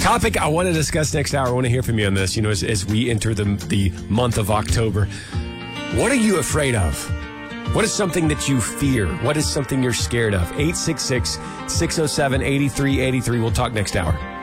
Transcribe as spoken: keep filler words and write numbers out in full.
Topic I want to discuss next hour. I want to hear from you on this, you know, as, as we enter the, the month of October. What are you afraid of? What is something that you fear? What is something you're scared of? eight six six, six oh seven, eight three eight three. We'll talk next hour.